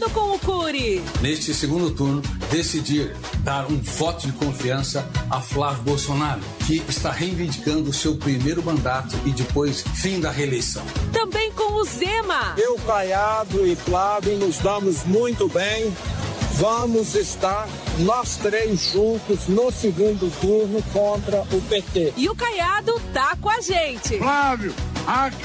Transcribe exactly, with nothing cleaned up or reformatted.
junto com o Cury. Neste segundo turno, decidir dar um voto de confiança a Flávio Bolsonaro, que está reivindicando o seu primeiro mandato e depois fim da reeleição. Também com o Zema. Eu, Caiado e Flávio nos damos muito bem. Vamos estar nós três juntos no segundo turno contra o P T. E o Caiado tá com a gente. Flávio, aqui.